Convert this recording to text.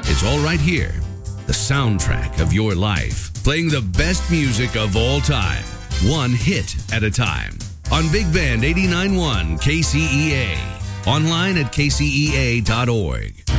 It's all right here. The soundtrack of your life. Playing the best music of all time. One hit at a time. On Big Band 89.1 KCEA. Online at kcea.org.